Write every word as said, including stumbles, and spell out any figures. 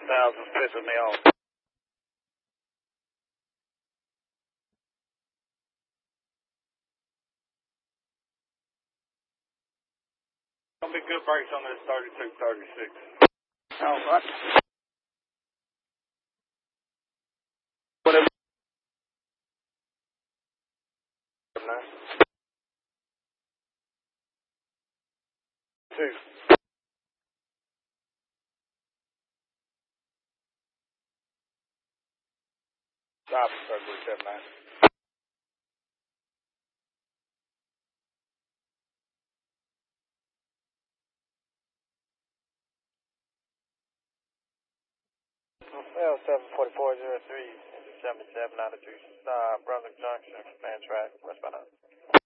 Thousands pissing me off. Gonna be good brakes on this thirty-two thirty-six. Oh, what? Whatever. Two. Stop, thirty-three seventy-nine. L seven forty-four zero three, seventy-seven ninety-two, uh, Brunswick Junction, man track, westbound.